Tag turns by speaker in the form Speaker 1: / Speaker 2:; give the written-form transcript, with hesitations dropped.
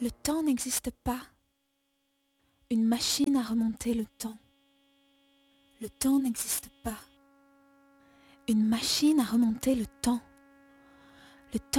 Speaker 1: Le temps n'existe pas. Une machine à remonter le temps. Le temps n'existe pas. Une machine à remonter le temps. Le temps